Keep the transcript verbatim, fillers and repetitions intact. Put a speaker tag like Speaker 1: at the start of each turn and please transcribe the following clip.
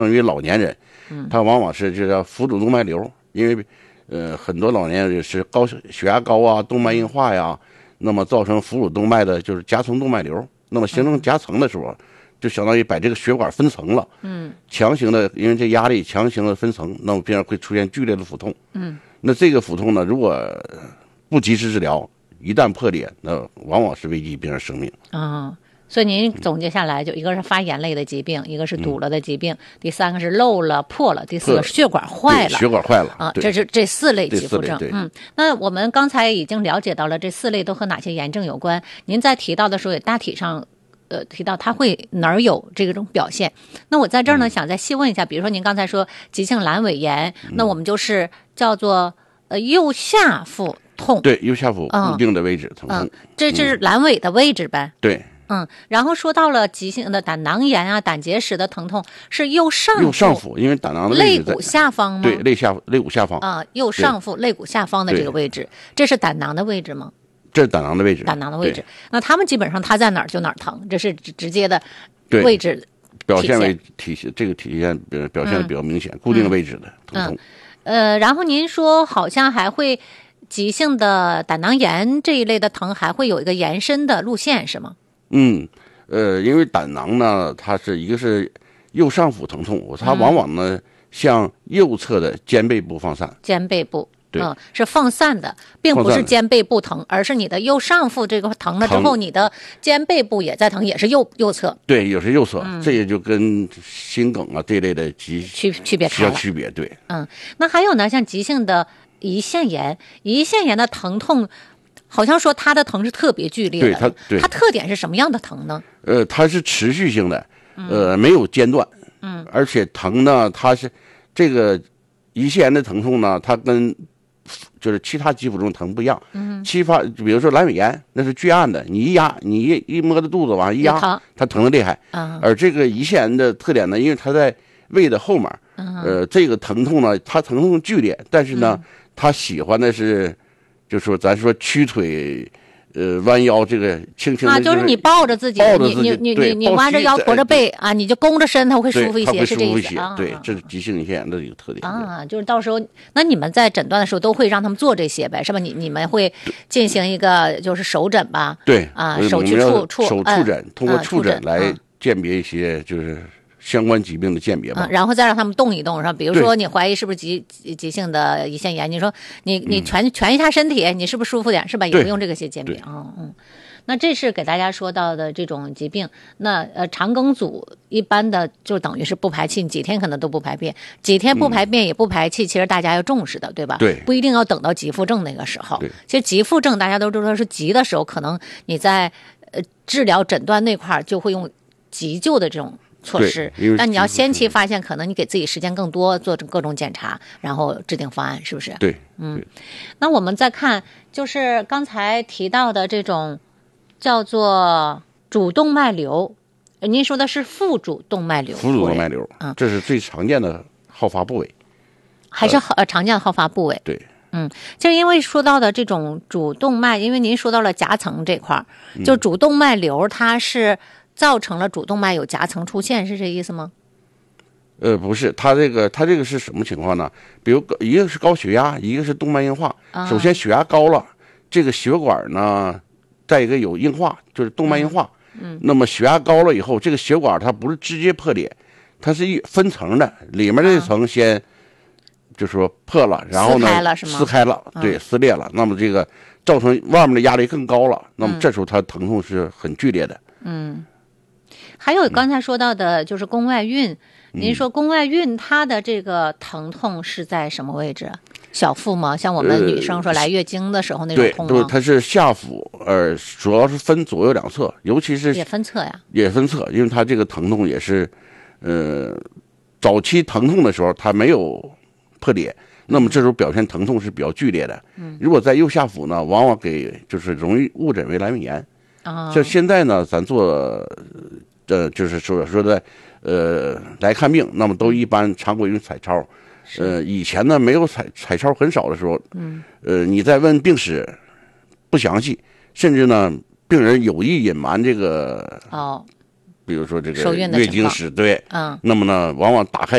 Speaker 1: 等于老年人，他往往是就叫腹主动脉瘤，因为呃很多老年人是高血压高啊，动脉硬化呀，那么造成腹主动脉的就是夹层动脉瘤，那么形成夹层的时候，就相当于把这个血管分层了，嗯，强行的因为这压力强行的分层，那么病人会出现剧烈的腹痛，嗯，那这个腹痛呢，如果不及时治疗，一旦破裂，那往往是危及病人生命。
Speaker 2: 啊，所以您总结下来，就一个是发炎类的疾病，一个是堵了的疾病，嗯、第三个是漏了破了，第四个是血管坏了，
Speaker 1: 血管坏了
Speaker 2: 啊，这是这四类急腹症。嗯，那我们刚才已经了解到了这四类都和哪些炎症有关。您在提到的时候也大体上。呃，提到它会哪儿有这种表现？那我在这儿呢，想再细问一下，比如说您刚才说急性阑尾炎，嗯、那我们就是叫做呃右下腹痛，
Speaker 1: 对，右下腹固定的位置疼痛，
Speaker 2: 嗯嗯、这是阑尾的位置呗？
Speaker 1: 对，
Speaker 2: 嗯，然后说到了急性的胆囊炎啊、胆结石的疼痛是右上腹，
Speaker 1: 右上腹，因为胆囊的
Speaker 2: 肋骨下方吗？
Speaker 1: 对，肋下肋骨下方
Speaker 2: 啊，右上腹肋骨下方的这个位置，这是胆囊的位置吗？
Speaker 1: 这是胆囊的位置，
Speaker 2: 胆囊的位置。那他们基本上他在哪儿就哪儿疼，这是直接的位置
Speaker 1: 表现为体现，这个体现表现的比较明显，嗯、固定的位置的疼痛。
Speaker 2: 嗯、呃，然后您说好像还会急性的胆囊炎这一类的疼，还会有一个延伸的路线，是吗？
Speaker 1: 嗯，呃，因为胆囊呢，它是一个是右上腹疼痛，它往往呢、嗯、向右侧的肩背部放散，
Speaker 2: 肩背部。
Speaker 1: 对
Speaker 2: 嗯，是放散的，并不是肩背部疼，而是你的右上腹这个疼了之后，你的肩背部也在疼，也是右右侧。
Speaker 1: 对，也是右侧，嗯、这也就跟心梗啊这类的急
Speaker 2: 区区别开了。
Speaker 1: 区别对。
Speaker 2: 嗯，那还有呢，像急性的胰腺炎，胰腺炎的疼痛，好像说它的疼是特别剧烈的。
Speaker 1: 对它，对
Speaker 2: 它特点是什么样的疼呢？
Speaker 1: 呃，它是持续性的，呃，没有间断。嗯，而且疼呢，它是这个胰腺炎的疼痛呢，它跟就是其他肌肤中疼不一样，嗯，其他比如说阑尾炎那是巨按的，你一压，你一一摸着肚子往上一压，它疼的厉害。嗯，而这个胰腺炎的特点呢，因为它在胃的后面，嗯、呃，这个疼痛呢，它疼痛剧烈，但是呢，嗯、它喜欢的是，就说咱说屈腿。呃，弯腰这个轻轻的、就是，
Speaker 2: 啊，就是你抱着自己，
Speaker 1: 抱着自己
Speaker 2: 你你你你弯着腰驼着背啊，你就弓着身，它会舒服一些，
Speaker 1: 是
Speaker 2: 这意思啊。
Speaker 1: 对，这是急性胰腺炎的一个特点
Speaker 2: 啊。就是到时候，那你们在诊断的时候都会让他们做这些呗，是吧？你你们会进行一个就是手诊吧？
Speaker 1: 对
Speaker 2: 啊，手去触触
Speaker 1: 手触诊，通过触诊来鉴别一些就是相关疾病的鉴别吧、
Speaker 2: 嗯，然后再让他们动一动，是吧？比如说你怀疑是不是急急性的胰腺炎，你说你你蜷蜷一下身体，你是不是舒服点，是吧？也不用这个些鉴别啊，嗯嗯。那这是给大家说到的这种疾病。那呃，肠梗阻一般的就等于是不排气，几天可能都不排便，几天不排便也不排气，嗯、其实大家要重视的，对吧？
Speaker 1: 对，
Speaker 2: 不一定要等到急腹症那个时候。其实急腹症大家都知道是急的时候，可能你在呃治疗诊断那块就会用急救的这种措施，但你要先期发现，可能你给自己时间更多，做各种检查，然后制定方案，是不是？
Speaker 1: 对，
Speaker 2: 嗯。那我们再看，就是刚才提到的这种叫做主动脉瘤，您说的是腹主动脉瘤，
Speaker 1: 腹主动脉瘤，嗯，这是最常见的好发部位，
Speaker 2: 还是呃常见的好发部位？
Speaker 1: 对。
Speaker 2: 嗯，就因为说到的这种主动脉，因为您说到了夹层这块儿，就主动脉瘤，它是造成了主动脉有夹层出现，是这意思吗？
Speaker 1: 呃，不是，它这个它这个是什么情况呢？比如一个是高血压，一个是动脉硬化。啊、首先血压高了，这个血管呢，再一个有硬化，就是动脉硬化。嗯。那么血压高了以后，这个血管它不是直接破裂，它是一分层的，里面这层先。啊就说破了，然后呢，
Speaker 2: 撕开了是吗？
Speaker 1: 撕开了，对，撕裂了。那么这个造成外面的压力更高了，那么这时候它疼痛是很剧烈的。
Speaker 2: 嗯，还有刚才说到的就是宫外孕，嗯、您说宫外孕它的这个疼痛是在什么位置？小腹吗？像我们女生说来月经的时候那种痛吗？
Speaker 1: 对，对，它是下腹，呃，主要是分左右两侧，尤其是
Speaker 2: 也分侧呀，
Speaker 1: 也分侧，因为它这个疼痛也是，呃，早期疼痛的时候它没有破裂，那么这时候表现疼痛是比较剧烈的。嗯，如果在右下腹呢，往往给就是容易误诊为阑尾炎。啊，像现在呢，咱做，呃，就是说说的，呃，来看病，那么都一般常规用彩超。呃，以前呢没有彩彩超很少的时候，嗯，呃，你再问病史不详细，甚至呢病人有意隐瞒这个
Speaker 2: 哦
Speaker 1: 比如说这个
Speaker 2: 受孕的
Speaker 1: 月
Speaker 2: 情况
Speaker 1: 经史，对，
Speaker 2: 嗯，
Speaker 1: 那么呢，往往打开